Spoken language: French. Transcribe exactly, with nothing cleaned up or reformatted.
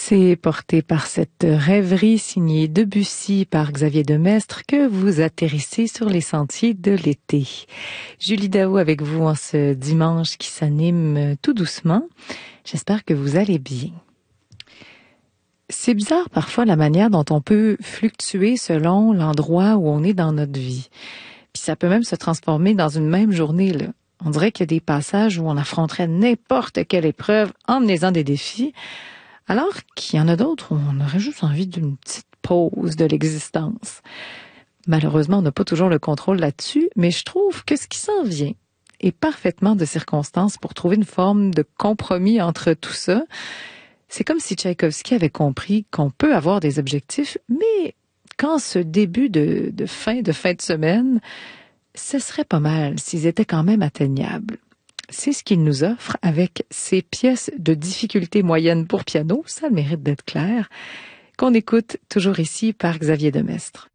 C'est porté par cette rêverie signée Debussy par Xavier Demestre que vous atterrissez sur les sentiers de l'été. Julie Daou avec vous en ce dimanche qui s'anime tout doucement. J'espère que vous allez bien. C'est bizarre parfois la manière dont on peut fluctuer selon l'endroit où on est dans notre vie. Puis ça peut même se transformer dans une même journée, là. On dirait qu'il y a des passages où on affronterait n'importe quelle épreuve en menant des défis, alors qu'il y en a d'autres où on aurait juste envie d'une petite pause de l'existence. Malheureusement, on n'a pas toujours le contrôle là-dessus, mais je trouve que ce qui s'en vient est parfaitement de circonstance pour trouver une forme de compromis entre tout ça. C'est comme si Tchaïkovski avait compris qu'on peut avoir des objectifs, mais qu'en ce début de, de fin de fin de semaine, ce serait pas mal s'ils étaient quand même atteignables. C'est ce qu'il nous offre avec ces pièces de difficulté moyenne pour piano, ça a le mérite d'être clair, qu'on écoute toujours ici par Xavier Demestre.